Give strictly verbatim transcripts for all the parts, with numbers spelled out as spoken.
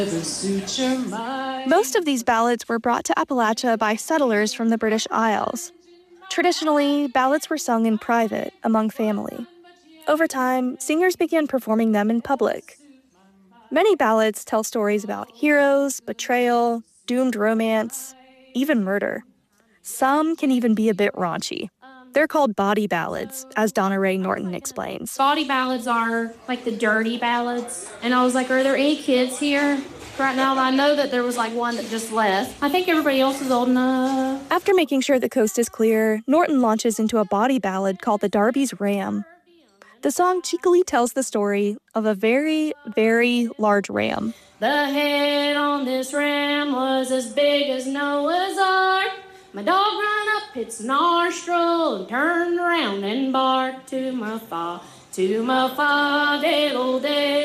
Most of these ballads were brought to Appalachia by settlers from the British Isles. Traditionally, ballads were sung in private, among family. Over time, singers began performing them in public. Many ballads tell stories about heroes, betrayal, doomed romance, even murder. Some can even be a bit raunchy. They're called bawdy ballads, as Donna Ray Norton explains. Bawdy ballads are like the dirty ballads. And I was like, are there any kids here right now? I know that there was like one that just left. I think everybody else is old enough. After making sure the coast is clear, Norton launches into a bawdy ballad called The Darby's Ram. The song cheekily tells the story of a very, very large ram. The head on this ram was as big as Noah's Ark. My dog ran up its nostril and turned around and barked to my fa, to my fa, day,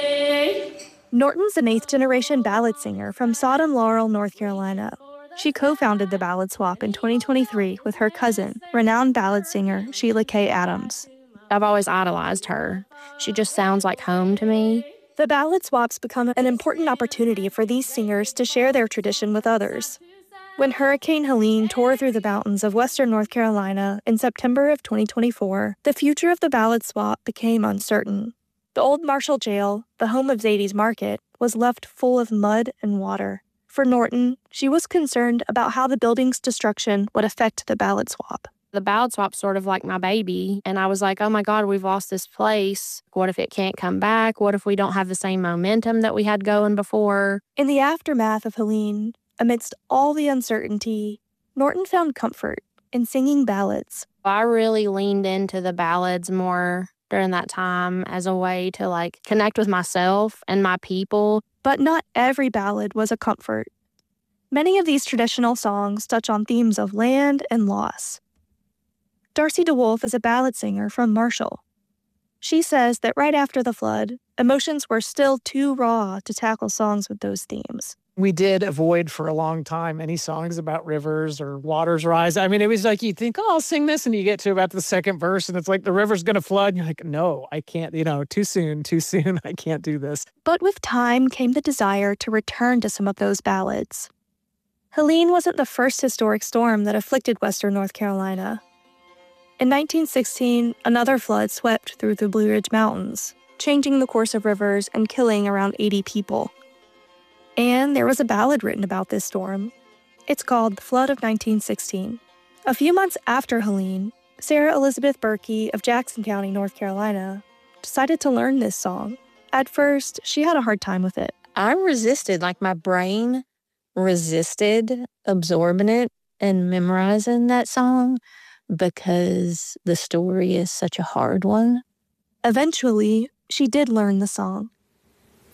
day. Norton's an eighth-generation ballad singer from Sodom Laurel, North Carolina. She co-founded the Ballad Swap in twenty twenty-three with her cousin, renowned ballad singer Sheila K. Adams. I've always idolized her. She just sounds like home to me. The Ballad Swaps become an important opportunity for these singers to share their tradition with others. When Hurricane Helene tore through the mountains of western North Carolina in September of twenty twenty-four, the future of the Ballad Swap became uncertain. The old Marshall Jail, the home of Zadie's Market, was left full of mud and water. For Norton, she was concerned about how the building's destruction would affect the Ballad Swap. The Ballad Swap's sort of like my baby, and I was like, oh my God, we've lost this place. What if it can't come back? What if we don't have the same momentum that we had going before? In the aftermath of Helene, amidst all the uncertainty, Norton found comfort in singing ballads. I really leaned into the ballads more during that time as a way to like connect with myself and my people. But not every ballad was a comfort. Many of these traditional songs touch on themes of land and loss. Darcy DeWolf is a ballad singer from Marshall. She says that right after the flood, emotions were still too raw to tackle songs with those themes. We did avoid for a long time any songs about rivers or waters rise. I mean, it was like you think, oh, I'll sing this, and you get to about the second verse, and it's like the river's going to flood, and you're like, no, I can't, you know, too soon, too soon, I can't do this. But with time came the desire to return to some of those ballads. Helene wasn't the first historic storm that afflicted western North Carolina. In nineteen sixteen, another flood swept through the Blue Ridge Mountains, changing the course of rivers and killing around eighty people. And there was a ballad written about this storm. It's called The Flood of nineteen sixteen. A few months after Helene, Sarah Elizabeth Berkey of Jackson County, North Carolina, decided to learn this song. At first, she had a hard time with it. I resisted, like my brain resisted absorbing it and memorizing that song because the story is such a hard one. Eventually, she did learn the song.